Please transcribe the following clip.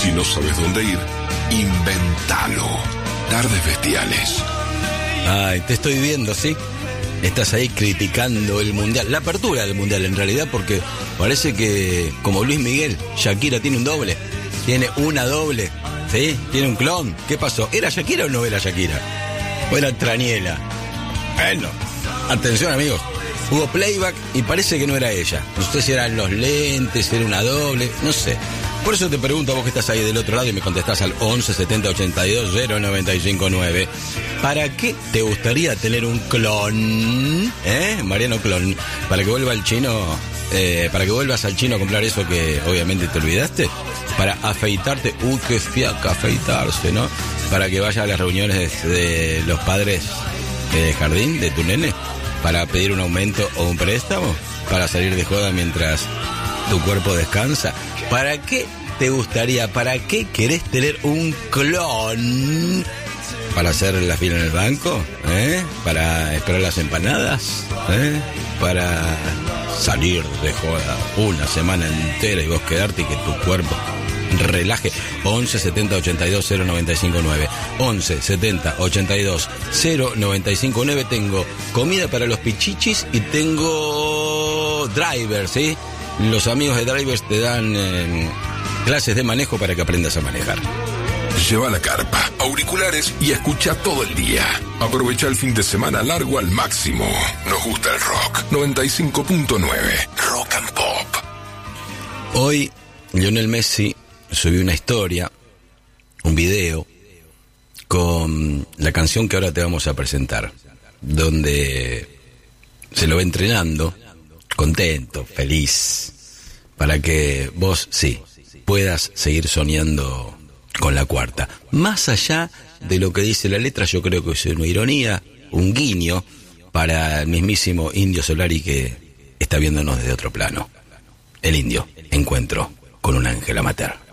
Si no sabes dónde ir, inventalo. Tardes Bestiales. Ay, te estoy viendo, ¿sí? Estás ahí criticando el Mundial, la apertura del Mundial en realidad, porque parece que, como Luis Miguel, Shakira tiene un doble, tiene una doble, ¿sí? Tiene un clon. ¿Qué pasó? ¿Era Shakira o no era Shakira? ¿O era Traniela? Bueno, atención amigos, hubo playback y parece que no era ella. No sé si eran los lentes, era una doble, no sé. Por eso te pregunto a vos que estás ahí del otro lado y me contestás al 11 70 82 0959. ¿Para qué te gustaría tener un clon? Mariano Clon. Para que vuelva el chino, para que vuelvas al chino a comprar eso que obviamente te olvidaste. Para afeitarte. Uy, qué fiaca afeitarse, ¿no? Para que vaya a las reuniones de los padres de jardín de tu nene. Para pedir un aumento o un préstamo. Para salir de joda mientras tu cuerpo descansa. ¿Para qué te gustaría? ¿Para qué querés tener un clon? ¿Para hacer la fila en el banco? ¿Para esperar las empanadas? ¿Para salir de joda una semana entera y vos quedarte y que tu cuerpo relaje? 11 70 82 0959. 11 70 82 0959. Tengo comida para los pichichis y tengo drivers, ¿sí? Los amigos de drivers te dan clases de manejo para que aprendas a manejar. Lleva la carpa, auriculares y escucha todo el día. Aprovecha el fin de semana largo al máximo. Nos gusta el rock. 95.9 Rock and Pop. Hoy Lionel Messi subió una historia, un video con la canción que ahora te vamos a presentar, donde se lo va entrenando, contento, feliz, para que vos, sí, puedas seguir soñando con la cuarta. Más allá de lo que dice la letra, yo creo que es una ironía, un guiño para el mismísimo Indio Solari que está viéndonos desde otro plano. El Indio, encuentro con un ángel amateur.